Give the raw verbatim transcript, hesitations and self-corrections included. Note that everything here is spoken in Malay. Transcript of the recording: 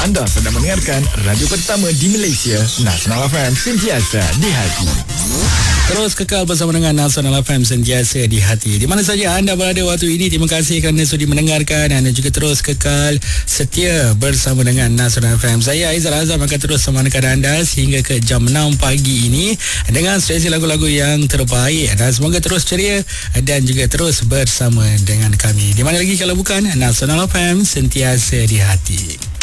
Anda sedang mendengarkan radio pertama di Malaysia, Nasional F M, sentiasa di hati. Terus kekal bersama dengan Nasional F M, sentiasa di hati. Di mana saja anda berada waktu ini, terima kasih kerana sudi mendengarkan dan juga terus kekal setia bersama dengan Nasional F M. Saya Aizal Azam akan terus menemani anda sehingga ke jam enam pagi ini dengan seleksi lagu-lagu yang terbaik, dan semoga terus ceria dan juga terus bersama dengan kami. Di mana lagi kalau bukan Nasional F M, sentiasa di hati.